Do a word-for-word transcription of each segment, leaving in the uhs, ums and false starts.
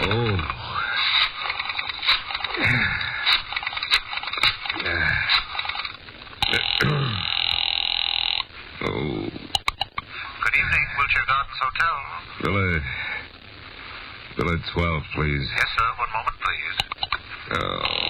Oh. Oh. Good evening, Wilshire Gardens Hotel. Villa... Villa twelve, please. Yes, sir. One moment, please. Oh.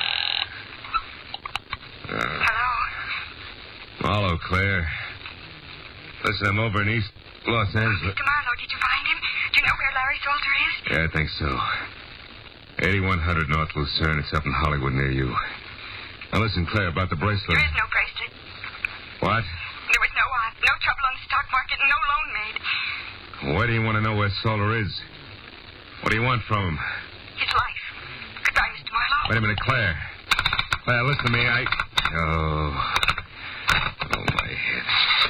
Uh, Hello? Hello, Claire. Listen, I'm over in East Los Angeles. Mister Marlowe, did you find him? Do you know where Larry Salter is? Yeah, I think so. eighty-one hundred North Lucerne. It's up in Hollywood near you. Now, listen, Claire, about the bracelet. There is no bracelet. What? There was no uh, no trouble on the stock market and no loan made. Why do you want to know where Salter is? What do you want from him? His life. Goodbye, Mister Marlowe. Wait a minute, Claire. Claire, listen to me. I... Oh. Oh, my head.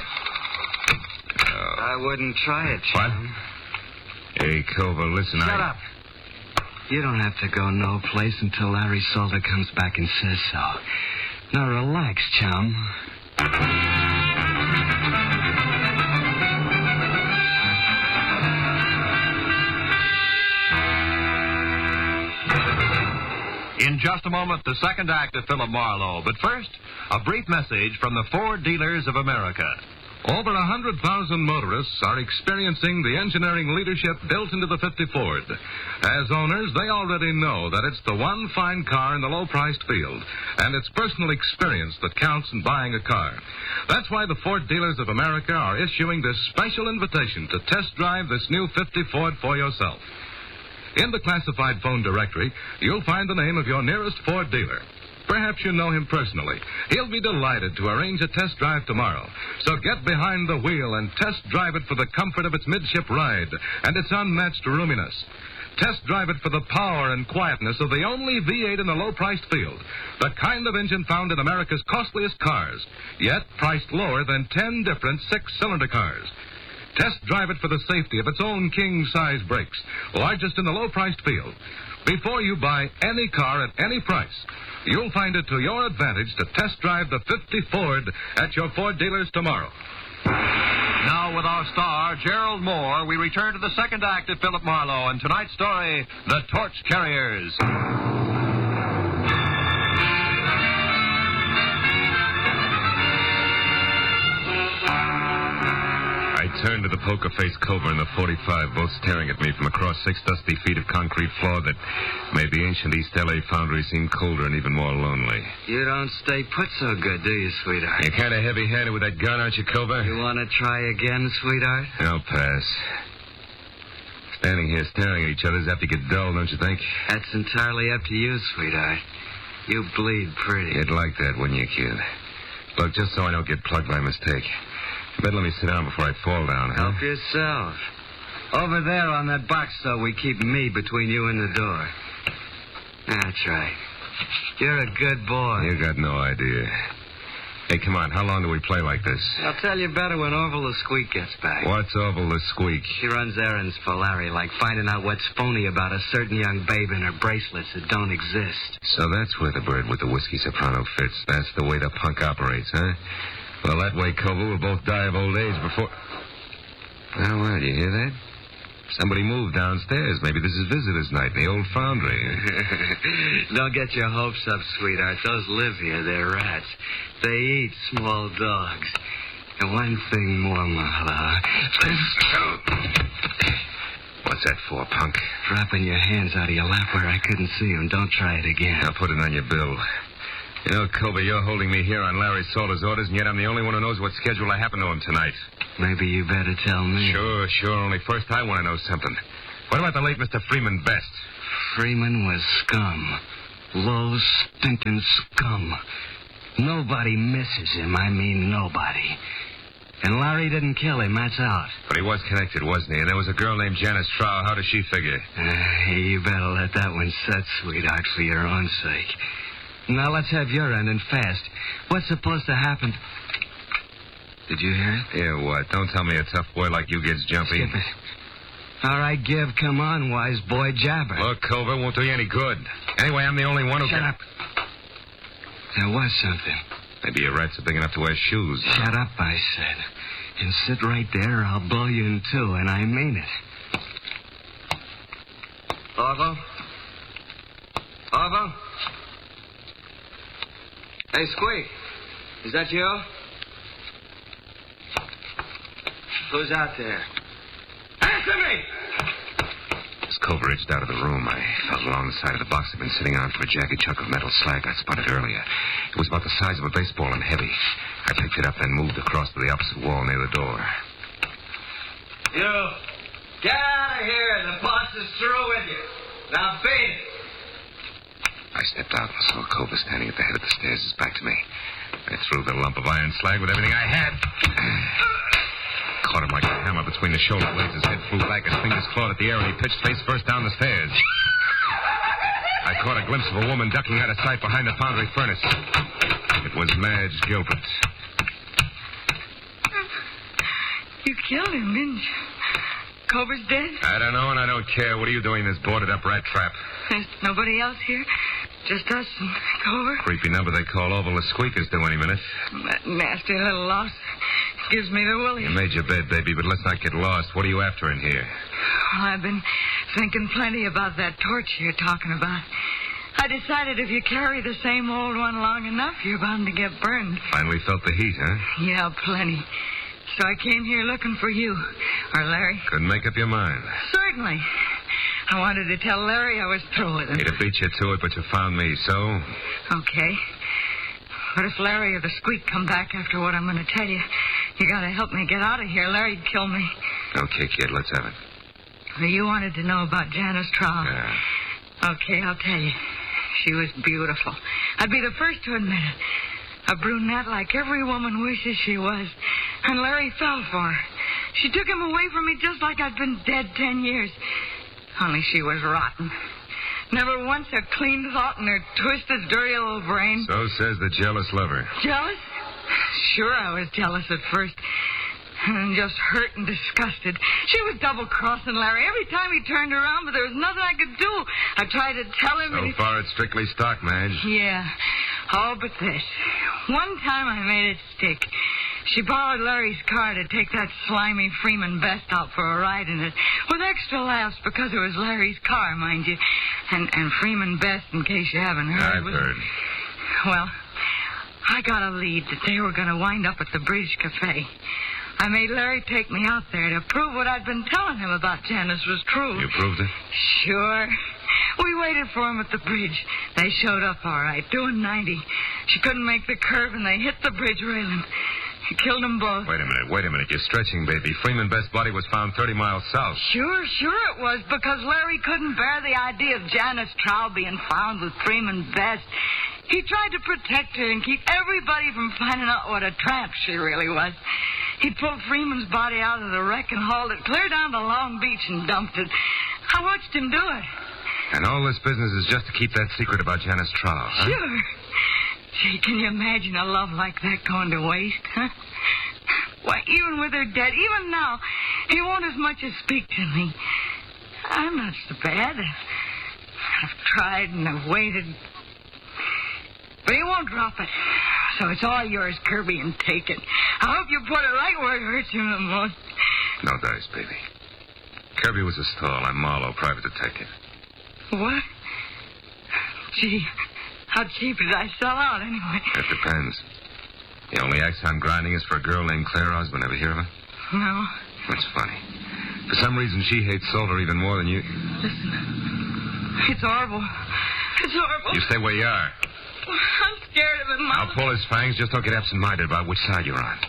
Oh. I wouldn't try it, What? Chum. Hey, Culver, listen, Shut I... up. You don't have to go no place until Larry Salter comes back and says so. Now, relax, chum. In just a moment, the second act of Philip Marlowe. But first, a brief message from the Ford Dealers of America. Over one hundred thousand motorists are experiencing the engineering leadership built into the fifty Ford. As owners, they already know that it's the one fine car in the low-priced field, and it's personal experience that counts in buying a car. That's why the Ford Dealers of America are issuing this special invitation to test drive this new fifty Ford for yourself. In the classified phone directory, you'll find the name of your nearest Ford dealer. Perhaps you know him personally. He'll be delighted to arrange a test drive tomorrow. So get behind the wheel and test drive it for the comfort of its midship ride and its unmatched roominess. Test drive it for the power and quietness of the only V eight in the low-priced field, the kind of engine found in America's costliest cars, yet priced lower than ten different six-cylinder cars. Test drive it for the safety of its own king-size brakes, largest in the low-priced field. Before you buy any car at any price, you'll find it to your advantage to test drive the fifty Ford at your Ford dealers tomorrow. Now, with our star, Gerald Moore, we return to the second act of Philip Marlowe and tonight's story, The Torch Carriers. I turned to the poker-faced Culver in the forty-five, both staring at me from across six dusty feet of concrete floor that made the ancient East L A foundry seem colder and even more lonely. You don't stay put so good, do you, sweetheart? You're kind of heavy-handed with that gun, aren't you, Culver? You want to try again, sweetheart? I'll pass. Standing here staring at each other is apt to get dull, don't you think? That's entirely up to you, sweetheart. You bleed pretty. You'd like that, wouldn't you, kid? Look, just so I don't get plugged by mistake, you better let me sit down before I fall down, huh? Help yourself. Over there on that box, though, we keep me between you and the door. That's right. You're a good boy. You got no idea. Hey, come on, how long do we play like this? I'll tell you better when Orville the Squeak gets back. What's Orville the Squeak? She runs errands for Larry, like finding out what's phony about a certain young babe and her bracelets that don't exist. So that's where the bird with the whiskey soprano fits. That's the way the punk operates, huh? Well, that way, Culver, we'll both die of old age before... Well, well, you hear that? Somebody moved downstairs. Maybe this is visitor's night in the old foundry. Don't get your hopes up, sweetheart. Those live here. They're rats. They eat small dogs. And one thing more, Marlowe. What's that for, punk? Dropping your hands out of your lap where I couldn't see them. Don't try it again. I'll put it on your bill. You know, Culver, you're holding me here on Larry Salter's orders, and yet I'm the only one who knows what schedule I happen to him tonight. Maybe you better tell me. Sure, sure. Only first I want to know something. What about the late Mister Freeman Best? Freeman was scum. Low, stinking scum. Nobody misses him. I mean nobody. And Larry didn't kill him, that's out. But he was connected, wasn't he? And there was a girl named Janice Trow. How does she figure? Uh, you better let that one set, sweetheart, for your own sake. Now let's have your end and fast. What's supposed to happen? Did you hear it? Yeah, what? Don't tell me a tough boy like you gets jumpy. Skip it. All right, give. Come on, wise boy, jabber. Look, Culver, won't do you any good. Anyway, I'm the only one who Shut can... up. There was something. Maybe your rats are big enough to wear shoes. Shut up, I said. And sit right there or I'll blow you in two, and I mean it. Orville? Orville? Hey, Squeak. Is that you? Who's out there? Answer me! As Culver edged out of the room, I felt along the side of the box I'd been sitting on for a jagged chunk of metal slag I'd spotted earlier. It was about the size of a baseball and heavy. I picked it up, then moved across to the opposite wall near the door. You, get out of here. The boss is through with you. Now, beat it. I stepped out and saw Culver standing at the head of the stairs, his back to me. I threw the lump of iron slag with everything I had. Caught him like a hammer between the shoulder blades. His head flew back, his fingers clawed at the air, and he pitched face first down the stairs. I caught a glimpse of a woman ducking out of sight behind the foundry furnace. It was Madge Gilbert. You killed him, didn't you? Culver's dead? I don't know, and I don't care. What are you doing in this boarded-up rat trap? There's nobody else here? Just us and Culver? Creepy number they call Oval the Squeakers do any minute. That nasty little loss gives me the willies. You made your bed, baby, but let's not get lost. What are you after in here? Well, I've been thinking plenty about that torch you're talking about. I decided if you carry the same old one long enough, you're bound to get burned. Finally felt the heat, huh? Yeah, plenty. So I came here looking for you. Or Larry. Couldn't make up your mind. Certainly. I wanted to tell Larry I was through with him. He'd have beat you to it, but you found me, so? Okay. But if Larry or the Squeak come back after what I'm going to tell you, you got to help me get out of here. Larry'd kill me. Okay, kid, let's have it. Well, you wanted to know about Janice Trout. Yeah. Okay, I'll tell you. She was beautiful. I'd be the first to admit it. A brunette like every woman wishes she was. And Larry fell for her. She took him away from me just like I'd been dead ten years. Only she was rotten. Never once a clean thought in her twisted, dirty little brain. So says the jealous lover. Jealous? Sure, I was jealous at first. And just hurt and disgusted. She was double-crossing Larry every time he turned around, but there was nothing I could do. I tried to tell him... So he... far, it's strictly stock, Madge. Yeah. Oh, but this. One time I made it stick. She borrowed Larry's car to take that slimy Freeman Best out for a ride in it, with extra laughs because it was Larry's car, mind you. And, and Freeman Best, in case you haven't heard... I've was... heard. Well, I got a lead that they were going to wind up at the Bridge Cafe. I made Larry take me out there to prove what I'd been telling him about Janice was true. You proved it? Sure. We waited for him at the bridge. They showed up all right, doing ninety. She couldn't make the curve, and they hit the bridge railing. He killed them both. Wait a minute, wait a minute. You're stretching, baby. Freeman Best's body was found thirty miles south. Sure, sure it was, because Larry couldn't bear the idea of Janice Trout being found with Freeman Best. He tried to protect her and keep everybody from finding out what a tramp she really was. He pulled Freeman's body out of the wreck and hauled it clear down to Long Beach and dumped it. I watched him do it. And all this business is just to keep that secret about Janice Trout, huh? Sure. Gee, can you imagine a love like that going to waste, huh? Why, even with her dead, even now, he won't as much as speak to me. I'm not so bad. I've tried and I've waited. But he won't drop it. So it's all yours, Kirby, and take it. I hope you put it right where it hurts you the most. No dice, baby. Kirby was a stall. I'm Marlowe, private detective. What? Gee, how cheap did I sell out, anyway? It depends. The only axe I'm grinding is for a girl named Claire Osborne. Ever hear of her? No. That's funny. For some reason, she hates Solder even more than you. Listen, it's horrible. It's horrible. You stay where you are. I'm scared of it, Mom. I'll pull his fangs. Just don't get absent-minded about which side you're on.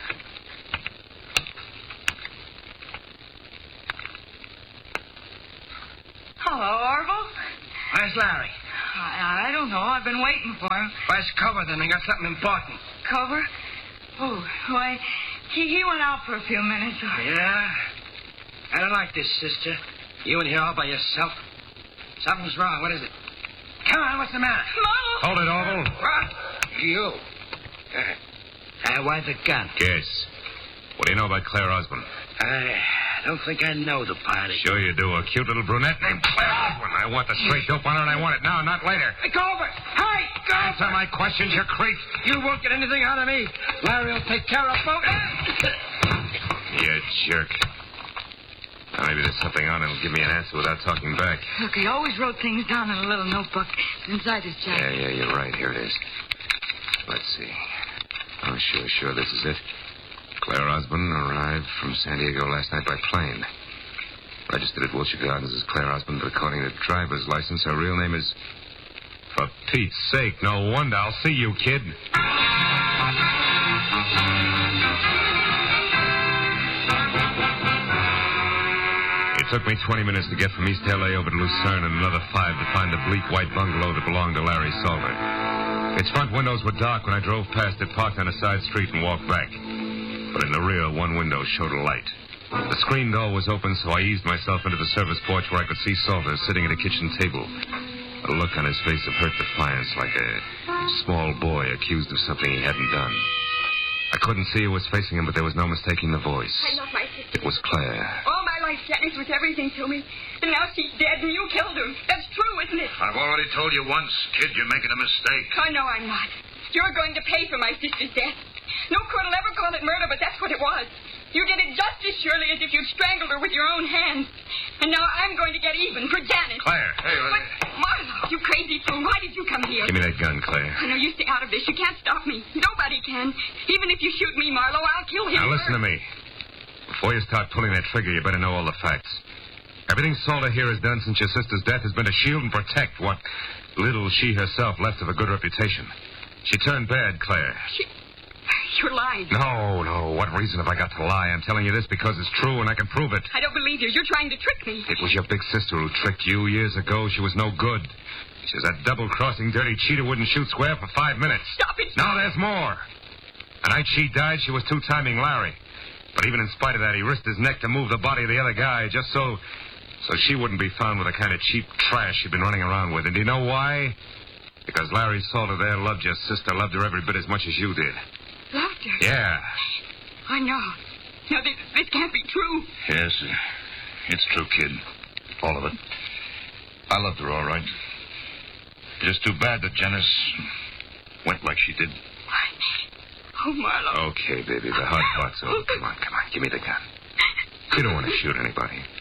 Hello, Orville. Where's Larry? I, I don't know. I've been waiting for him. Where's Cover, then? I got something important. Cover? Oh, why, he, he went out for a few minutes. Yeah? I don't like this, sister. You in here all by yourself. Something's wrong. What is it? Come on, what's the matter? Mom! Hold it, Orville. What? You. Uh, why the gun? Guess. What do you know about Claire Osborne? I don't think I know the party. Sure you do. A cute little brunette named Claire Osborne. I want the straight dope on her, and I want it now, not later. Hey, Culver! Hey, Culver! Answer my questions, you creep. You won't get anything out of me. Larry will take care of both. You jerk. Now, maybe there's something on it that'll give me an answer without talking back. Look, he always wrote things down in a little notebook inside his Yeah, jacket. yeah, you're right. Here it is. Let's see. Oh, sure, sure, this is it. Claire Osborne arrived from San Diego last night by plane. Registered at Wilshire Gardens as Claire Osborne, but according to the driver's license, her real name is... For Pete's sake, no wonder. I'll see you, kid. It took me twenty minutes to get from East L A over to Lucerne and another five to find the bleak white bungalow that belonged to Larry Salter. Its front windows were dark when I drove past it, parked on a side street, and walked back. But in the rear, one window showed a light. The screen door was open, so I eased myself into the service porch where I could see Salter sitting at a kitchen table. A look on his face of hurt defiance, like a small boy accused of something he hadn't done. I couldn't see who was facing him, but there was no mistaking the voice. I love my sister. It was Claire. All my life, Janice was everything to me. And now she's dead and you killed her. That's true, isn't it? I've already told you once, kid, you're making a mistake. Oh, no, I'm not. You're going to pay for my sister's death. No court will ever call it murder, but that's what it was. You did it just as surely as if you'd strangled her with your own hands. And now I'm going to get even for Janice. Claire. Hey, But, Marlo, you crazy fool, why did you come here? Give me that gun, Claire. I know you stay out of this. You can't stop me. Nobody can. Even if you shoot me, Marlo, I'll kill him. Now listen to me. Before you start pulling that trigger, you better know all the facts. Everything Salter here has done since your sister's death has been to shield and protect what little she herself left of a good reputation. She turned bad, Claire. She... You're lying. No, no. What reason have I got to lie? I'm telling you this because it's true and I can prove it. I don't believe you. You're trying to trick me. It was your big sister who tricked you years ago. She was no good. She was that double-crossing, dirty cheat who wouldn't shoot square for five minutes. Stop it. No, there's more. The night she died, she was two-timing Larry. But even in spite of that, he risked his neck to move the body of the other guy just so... so she wouldn't be found with the kind of cheap trash she'd been running around with. And do you know why? Because Larry Salter there loved your sister, loved her every bit as much as you did. Loved her? Yeah. I know. No, this, this can't be true. Yes, uh, it's true, kid. All of it. I loved her all right. Just too bad that Janice went like she did. Oh, Marlo. Okay, baby, the hard part's over. Come on, come on, give me the gun. You don't want to shoot anybody.